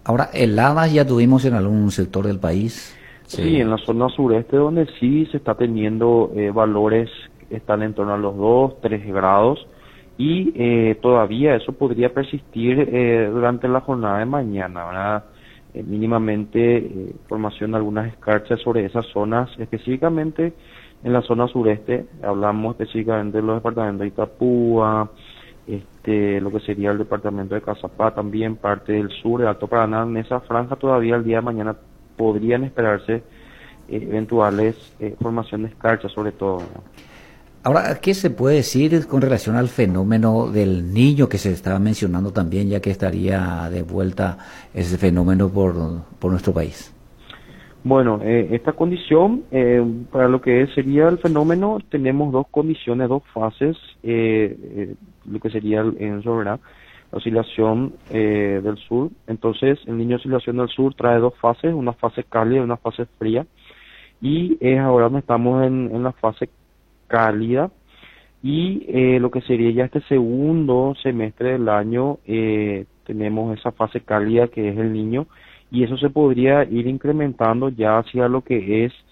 Ahora, heladas ya tuvimos en algún sector del país. Sí, en la zona sureste donde sí se está teniendo valores que están en torno a los 2, 3 grados y todavía eso podría persistir durante la jornada de mañana, ¿verdad? Mínimamente formación de algunas escarchas sobre esas zonas, específicamente en la zona sureste, hablamos específicamente de los departamentos de Itapúa, lo que sería el departamento de Cazapá, también parte del sur, de Alto Paraná. En esa franja todavía el día de mañana podrían esperarse eventuales formaciones de escarcha, sobre todo, ¿no? Ahora, ¿qué se puede decir con relación al fenómeno del niño que se estaba mencionando también, ya que estaría de vuelta ese fenómeno por nuestro país? Bueno, esta condición, para lo que sería el fenómeno, tenemos dos condiciones, dos fases, lo que sería en ¿verdad? La oscilación del sur. Entonces, el niño de oscilación del sur trae dos fases, una fase cálida y una fase fría. Y ahora no estamos en la fase cálida. Y lo que sería ya este segundo semestre del año, tenemos esa fase cálida que es el niño, y eso se podría ir incrementando ya hacia lo que es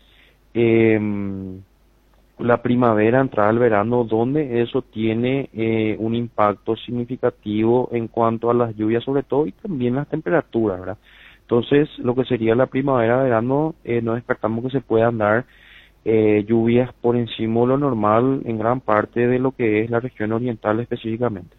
la primavera, entrada al verano, donde eso tiene un impacto significativo en cuanto a las lluvias sobre todo y también las temperaturas, ¿verdad? Entonces, lo que sería la primavera, verano, no descartamos que se puedan dar lluvias por encima de lo normal en gran parte de lo que es la región oriental específicamente.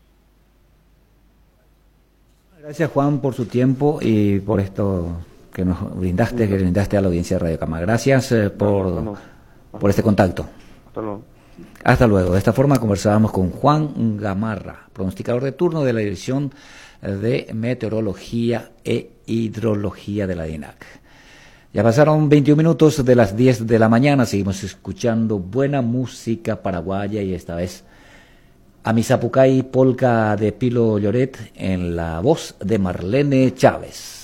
Gracias, Juan, por su tiempo y por esto que nos brindaste, que brindaste a la audiencia de Radio Cama. Gracias por este contacto. Hasta luego. Hasta luego. De esta forma conversábamos con Juan Gamarra, pronosticador de turno de la Dirección de Meteorología e Hidrología de la DINAC. Ya pasaron 21 minutos de las 10 de la mañana, seguimos escuchando buena música paraguaya y esta vez a Misapucay Polka de Pilo Lloret en la voz de Marlene Chávez.